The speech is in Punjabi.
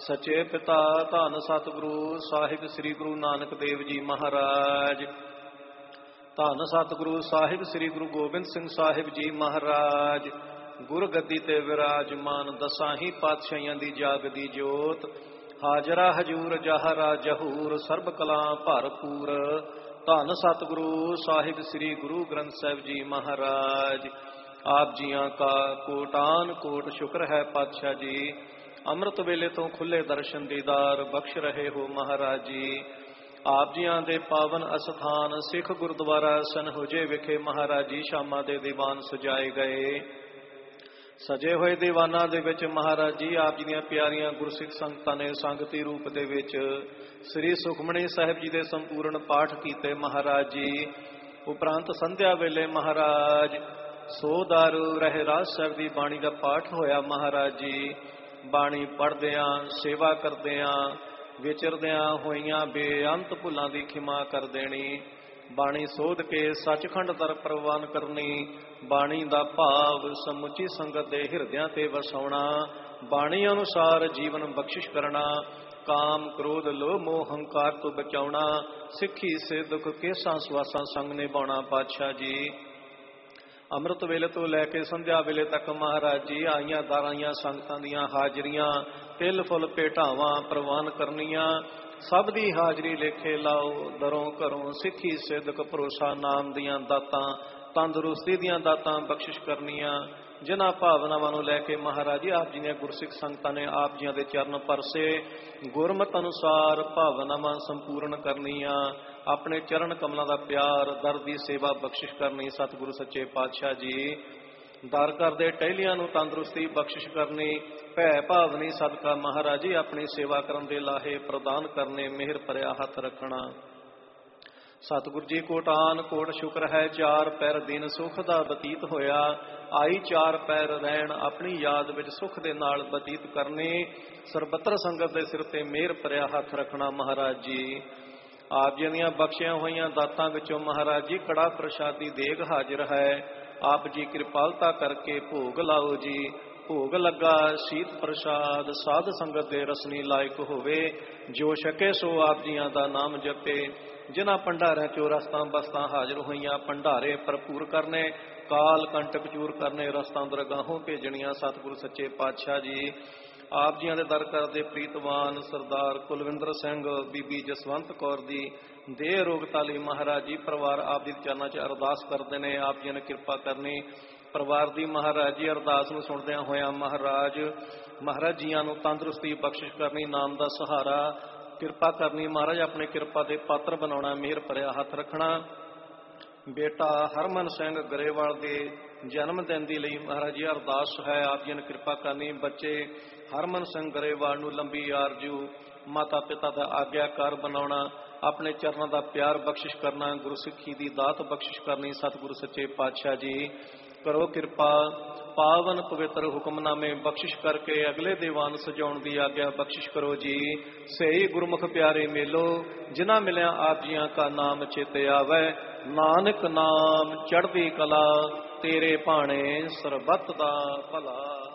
ਸਚੇ ਪਿਤਾ ਧੰਨ ਸਤਿਗੁਰੂ ਸਾਹਿਬ ਸ੍ਰੀ ਗੁਰੂ ਨਾਨਕ ਦੇਵ ਜੀ ਮਹਾਰਾਜ। ਧੰਨ ਸਤਿਗੁਰੂ ਸਾਹਿਬ ਸ੍ਰੀ ਗੁਰੂ ਗੋਬਿੰਦ ਸਿੰਘ ਸਾਹਿਬ ਜੀ ਮਹਾਰਾਜ। ਗੁਰ ਗੱਦੀ ਤੇ ਵਿਰਾਜਮਾਨ ਦਸਾਂ ਹੀ ਪਾਤਸ਼ਾਹੀਆਂ ਦੀ ਜਾਗਦੀ ਜੋਤ। ਹਾਜ਼ਰਾ ਹਜੂਰ ਜਹਰਾ ਜਹੂਰ ਸਰਬ ਕਲਾਂ ਭਰਪੂਰ। ਧੰਨ ਸਤਿਗੁਰੂ ਸਾਹਿਬ ਸ੍ਰੀ ਗੁਰੂ ਗ੍ਰੰਥ ਸਾਹਿਬ ਜੀ ਮਹਾਰਾਜ। ਆਪ ਜੀਆਂ ਕਾ ਕੋਟਾਨ ਕੋਟ ਸ਼ੁਕਰ ਹੈ ਪਾਤਸ਼ਾਹ ਜੀ। ਅੰਮ੍ਰਿਤ ਵੇਲੇ ਤੋਂ ਖੁੱਲੇ ਦਰਸ਼ਨ ਦੀਦਾਰ ਬਖਸ਼ ਰਹੇ ਹੋ ਮਹਾਰਾਜ ਜੀ। ਆਪ ਜੀਆਂ ਦੇ ਪਾਵਨ ਅਸਥਾਨ ਸਿੱਖ ਗੁਰਦੁਆਰਾ ਸਨਹੁਜੇ ਵਿਖੇ ਮਹਾਰਾਜ ਜੀ ਸ਼ਾਮਾਂ ਦੇ ਦੀਵਾਨ ਸਜਾਏ ਗਏ। ਸਜੇ ਹੋਏ ਦੀਵਾਨਾਂ ਦੇ ਵਿੱਚ ਮਹਾਰਾਜ ਜੀ ਆਪ ਜੀ ਦੀਆਂ ਪਿਆਰੀਆਂ ਗੁਰਸਿੱਖ ਸੰਗਤਾਂ ਨੇ ਸੰਗਤੀ ਰੂਪ ਦੇ ਵਿੱਚ ਸ੍ਰੀ ਸੁਖਮਣੀ ਸਾਹਿਬ ਜੀ ਦੇ ਸੰਪੂਰਨ ਪਾਠ ਕੀਤੇ ਮਹਾਰਾਜ ਜੀ। ਉਪਰੰਤ ਸੰਧਿਆ ਵੇਲੇ ਮਹਾਰਾਜ ਸੋ ਦਾਰੂ ਰਹਿ ਰਾਜ ਸਾਹਿਬ ਦੀ ਬਾਣੀ ਦਾ ਪਾਠ ਹੋਇਆ ਮਹਾਰਾਜ ਜੀ। ਬਾਣੀ ਪੜ੍ਹਦਿਆਂ ਸੇਵਾ ਕਰਦਿਆਂ ਵਿਚਰਦਿਆਂ ਹੋਈਆਂ ਬੇਅੰਤ ਭੁੱਲਾਂ ਦੀ ਖਿਮਾ ਕਰ ਦੇਣੀ। ਬਾਣੀ ਸੋਧ ਕੇ ਸੱਚਖੰਡ ਦਰ ਪ੍ਰਵਾਨ ਕਰਨੀ। ਬਾਣੀ ਦਾ ਭਾਵ ਸਮੁੱਚੀ ਸੰਗਤ ਦੇ ਹਿਰਦਿਆਂ ਤੇ ਵਸਾਉਣਾ। ਬਾਣੀ ਅਨੁਸਾਰ ਜੀਵਨ ਬਖਸ਼ਿਸ਼ ਕਰਨਾ। ਕਾਮ ਕ੍ਰੋਧ ਲੋਭ ਮੋਹ ਹੰਕਾਰ ਤੋਂ ਬਚਾਉਣਾ। ਸਿੱਖੀ ਸੇ ਦੁੱਖ ਕੇਸਾਂ ਸਵਾਸਾਂ ਸੰਗ ਨਿਭਾਉਣਾ ਪਾਤਸ਼ਾਹ ਜੀ। ਅੰਮ੍ਰਿਤ ਵੇਲੇ ਤੋਂ ਲੈ ਕੇ ਸੰਧਿਆ ਵੇਲੇ ਤੱਕ ਮਹਾਰਾਜ ਜੀ ਆਈਆਂ ਦਾਰਾਈਆਂ ਸੰਗਤਾਂ ਦੀਆਂ ਹਾਜ਼ਰੀਆਂ ਤਿਲ ਫੁੱਲ ਭੇਟਾਵਾਂ ਪ੍ਰਵਾਨ ਕਰਨੀਆਂ। ਸਭ ਦੀ ਹਾਜ਼ਰੀ ਲੇਖੇ ਲਾਓ ਦਰੋਂ ਘਰੋਂ। ਸਿੱਖੀ ਸਿੱਧਕ ਭਰੋਸਾ ਨਾਮ ਦੀਆਂ ਦਾਤਾਂ ਤੰਦਰੁਸਤੀ ਦੀਆਂ ਦਾਤਾਂ ਬਖਸ਼ਿਸ਼ ਕਰਨੀਆਂ। ਜਿਨ੍ਹਾਂ ਭਾਵਨਾਵਾਂ ਨੂੰ ਲੈ ਕੇ ਮਹਾਰਾਜ ਜੀ ਆਪ ਜੀ ਦੀਆਂ ਗੁਰਸਿੱਖ ਸੰਗਤਾਂ ਨੇ ਆਪ ਜੀਆਂ ਦੇ ਚਰਨ ਪਰਸੇ ਗੁਰਮਤ ਅਨੁਸਾਰ ਭਾਵਨਾਵਾਂ ਸੰਪੂਰਨ ਕਰਨੀਆਂ। ਆਪਣੇ ਚਰਨ ਕਮਲਾਂ ਦਾ ਪਿਆਰ ਦਰ ਦੀ ਸੇਵਾ ਬਖਸ਼ਿਸ਼ ਕਰਨੀ। ਸਤਿਗੁਰੂ ਸੱਚੇ ਪਾਤਸ਼ਾਹ ਜੀ ਦਰ ਕਰਦੇ ਟਹਿਲੀਆਂ ਨੂੰ ਤੰਦਰੁਸਤੀ ਬਖਸ਼ਿਸ਼ ਕਰਨੀ। ਭੈ ਭਾਵਨੀ ਸਦਕਾ ਮਹਾਰਾਜ ਜੀ ਆਪਣੀ ਸੇਵਾ ਕਰਨ ਦੇ ਲਾਹੇ ਪ੍ਰਦਾਨ ਕਰਨੇ। ਮਿਹਰ ਭਰਿਆ ਹੱਥ ਰੱਖਣਾ। ਸਤਿਗੁਰੂ ਜੀ ਕੋਟਾਨ ਕੋਟ ਸ਼ੁਕਰ ਹੈ। ਚਾਰ ਪੈਰ ਦਿਨ ਸੁਖ ਦਾ ਬਤੀਤ ਹੋਇਆ। ਆਈ ਚਾਰ ਪੈਰ ਰਹਿਣ ਆਪਣੀ ਯਾਦ ਵਿੱਚ ਸੁਖ ਦੇ ਨਾਲ ਬਤੀਤ ਕਰਨੇ। ਸਰਬੱਤਰ ਸੰਗਤ ਦੇ ਸਿਰ ਤੇ ਮਿਹਰ ਭਰਿਆ ਹੱਥ ਰੱਖਣਾ ਮਹਾਰਾਜ ਜੀ। ਆਪ ਜੀ ਦੀਆਂ ਬਖਸ਼ੀਆਂ ਹੋਈਆਂ ਦਾਤਾਂ ਵਿੱਚੋਂ ਮਹਾਰਾਜ ਜੀ ਕੜਾ ਪ੍ਰਸ਼ਾਦੀ ਦੇਗ ਹਾਜ਼ਰ ਹੈ। ਆਪ ਜੀ ਕਿਰਪਾਲਤਾ ਕਰਕੇ ਭੋਗ ਲਾਓ ਜੀ। ਭੋਗ ਲੱਗਾ ਸ਼ੀਤ ਪ੍ਰਸ਼ਾਦ ਸਾਧ ਸੰਗਤ ਦੇ ਰਸਨੀ ਲਾਇਕ ਹੋਵੇ। ਜੋ ਛਕੇ ਸੋ ਆਪ ਜੀਆਂ ਦਾ ਨਾਮ ਜਪੇ। ਜਿਨ੍ਹਾਂ ਭੰਡਾਰਿਆਂ ਚੋਂ ਰਸਤਾਂ ਬਸਤਾਂ ਹਾਜ਼ਰ ਹੋਈਆਂ ਭੰਡਾਰੇ ਭਰਪੂਰ ਕਰਨੇ। ਕਾਲ ਕੰਟਕ ਚੂਰ ਕਰਨੇ ਰਸਤਾਂ ਦਰਗਾਹੋਂ ਭੇਜਣੀਆਂ। ਸਤਿਗੁਰੂ ਸੱਚੇ ਪਾਤਸ਼ਾਹ ਜੀ ਆਪ ਜੀਆਂ ਦੇ ਦਰ ਕਰਦੇ ਪ੍ਰੀਤਵਾਨ ਸਰਦਾਰ ਕੁਲਵਿੰਦਰ ਸਿੰਘ ਬੀਬੀ ਜਸਵੰਤ ਕੌਰ ਦੀ ਦੇਹ ਰੋਗਤਾ ਲਈ ਮਹਾਰਾਜ ਜੀ ਪਰਿਵਾਰ ਆਪ ਦੀ ਚਰਨਾਂ 'ਚ ਅਰਦਾਸ ਕਰਦੇ ਨੇ। ਆਪ ਜੀਆਂ ਨੇ ਕਿਰਪਾ ਕਰਨੀ। ਪਰਿਵਾਰ ਦੀ ਮਹਾਰਾਜ ਜੀ ਅਰਦਾਸ ਨੂੰ ਸੁਣਦਿਆਂ ਹੋਇਆਂ ਮਹਾਰਾਜ ਜੀਆਂ ਨੂੰ ਤੰਦਰੁਸਤੀ ਬਖਸ਼ਿਸ਼ ਕਰਨੀ। ਨਾਮ ਦਾ ਸਹਾਰਾ ਕਿਰਪਾ ਕਰਨੀ। ਮਹਾਰਾਜ ਆਪਣੇ ਕਿਰਪਾ ਦੇ ਪਾਤਰ ਬਣਾਉਣਾ। ਮਿਹਰ ਭਰਿਆ ਹੱਥ ਰੱਖਣਾ। ਬੇਟਾ ਹਰਮਨ ਸਿੰਘ ਗਰੇਵਾਲ ਦੇ ਜਨਮ ਦਿਨ ਦੀ ਲਈ ਮਹਾਰਾਜ ਜੀ ਅਰਦਾਸ ਹੈ। ਆਪ ਜੀ ਨੇ ਕਿਰਪਾ ਕਰਨੀ। ਬੱਚੇ ਹਰਮਨ ਸਿੰਘ ਗਰੇਵਾਲ ਨੂੰ ਲੰਬੀ ਆਰਜੂ ਮਾਤਾ ਪਿਤਾ ਦਾ ਆਗਿਆਕਾਰ ਬਣਾਉਣਾ। ਆਪਣੇ ਚਰਨਾਂ ਦਾ ਪਿਆਰ ਬਖਸ਼ਿਸ਼ ਕਰਨਾ। ਗੁਰਸਿੱਖੀ ਦੀ ਦਾਤ ਬਖਸ਼ਿਸ਼ ਕਰਨੀ। ਸਤਿਗੁਰੂ ਸੱਚੇ ਪਾਤਸ਼ਾਹ ਜੀ ਕਰੋ ਕਿਰਪਾ। ਪਾਵਨ ਪਵਿੱਤਰ ਹੁਕਮਨਾਮੇ ਬਖਸ਼ਿਸ਼ ਕਰਕੇ ਅਗਲੇ ਦੀਵਾਨ ਸਜਾਉਣ ਦੀ ਆਗਿਆ ਬਖਸ਼ਿਸ਼ ਕਰੋ ਜੀ। ਸਹੀ ਗੁਰਮੁਖ ਪਿਆਰੇ ਮੇਲੋ ਜਿਨ੍ਹਾਂ ਮਿਲਿਆ ਆਪ ਜੀਆਂ ਕਾ ਨਾਮ ਚੇਤੇ ਆਵੈ। ਨਾਨਕ ਨਾਮ ਚੜ੍ਹਦੀ ਕਲਾ ਤੇਰੇ ਭਾਣੇ ਸਰਬੱਤ ਦਾ ਭਲਾ।